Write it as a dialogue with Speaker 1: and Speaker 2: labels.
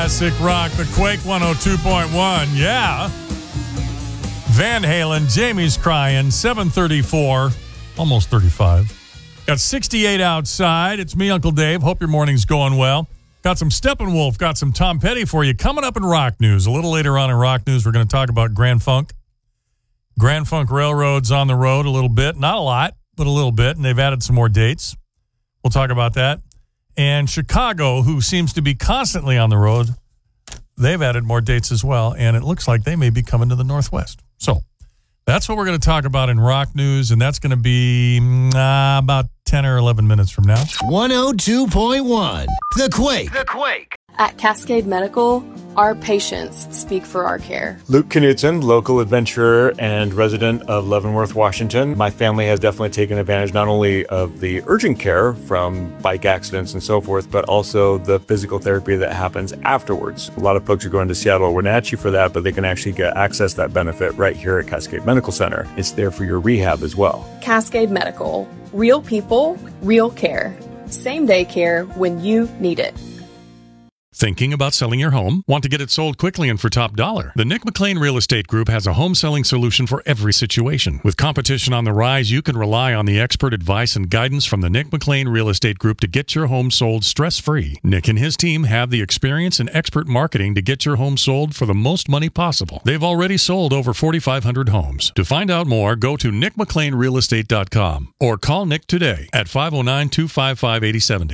Speaker 1: classic rock, the Quake 102.1. Yeah. Van Halen, Jamie's Crying, 7:34, almost 35. Got 68 outside. It's me, Uncle Dave. Hope your morning's going well. Got some Steppenwolf, got some Tom Petty for you. Coming up in Rock News. A little later on in Rock News, we're going to talk about Grand Funk. Grand Funk Railroad's on the road a little bit. Not a lot, but a little bit. And they've added some more dates. We'll talk about that. And Chicago, who seems to be constantly on the road, they've added more dates as well. And it looks like they may be coming to the Northwest. So that's what we're going to talk about in Rock News. And that's going to be about 10 or 11 minutes from now.
Speaker 2: 102.1. The Quake.
Speaker 3: The Quake.
Speaker 4: At Cascade Medical, our patients speak for our care.
Speaker 5: Luke Knutson, local adventurer and resident of Leavenworth, Washington. My family has definitely taken advantage not only of the urgent care from bike accidents and so forth, but also the physical therapy that happens afterwards. A lot of folks are going to Seattle or Wenatchee for that, but they can actually access that benefit right here at Cascade Medical Center. It's there for your rehab as well.
Speaker 4: Cascade Medical. Real people, real care. Same-day care when you need it.
Speaker 1: Thinking about selling your home? Want to get it sold quickly and for top dollar? The Nick McLean Real Estate Group has a home selling solution for every situation. With competition on the rise, you can rely on the expert advice and guidance from the Nick McLean Real Estate Group to get your home sold stress-free. Nick and his team have the experience and expert marketing to get your home sold for the most money possible. They've already sold over 4,500 homes. To find out more, go to nickmcleanrealestate.com or call Nick today at 509-255-8070.